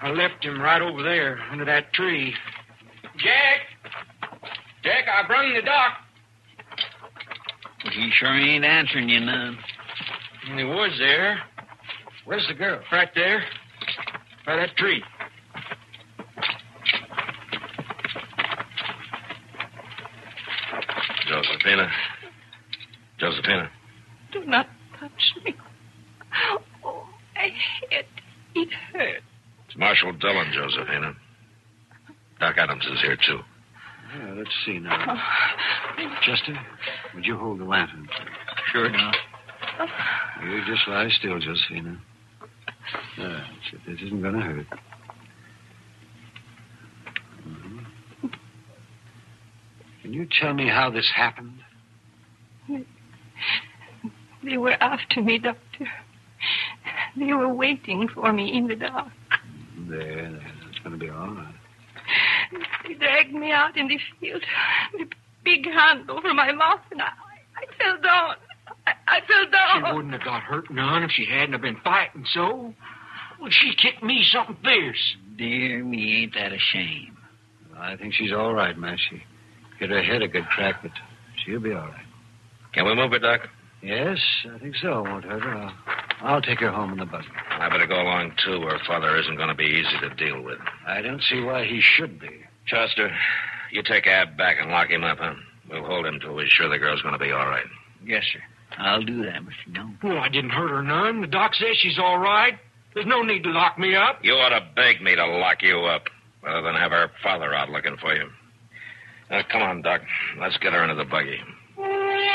I left him right over there under that tree. Jack, I brung the doc. He sure ain't answering you none. And he was there. Where's the girl? Right there. By that tree. Josephina. Do not touch me. Oh, my head. It hurts. It's Marshal Dillon, Josephina. Doc Adams is here, too. Yeah, let's see now. Chester, would you hold the lantern? Sure, Doc. You just lie still, Josephina. That's it. This isn't going to hurt. Mm-hmm. Can you tell me how this happened? They were after me, Doctor. They were waiting for me in the dark. There. That's going to be all right. They dragged me out in the field with a big hand over my mouth, and I fell down. I fell down. She wouldn't have got hurt none if she hadn't have been fighting so. Well, she kicked me something fierce. Dear me, ain't that a shame. I think she's all right, Ma. She hit her head a good crack, but she'll be all right. Can we move her, Doc? Yes, I think so. Won't hurt her. I'll take her home in the buggy. I better go along, too. Her father isn't going to be easy to deal with. I don't see why he should be. Chester, you take Ab back and lock him up, huh? We'll hold him till we're sure the girl's going to be all right. Yes, sir. I'll do that, Mr. Dillon. Well, I didn't hurt her none. The doc says she's all right. There's no need to lock me up. You ought to beg me to lock you up, rather than have her father out looking for you. Come on, Doc. Let's get her into the buggy.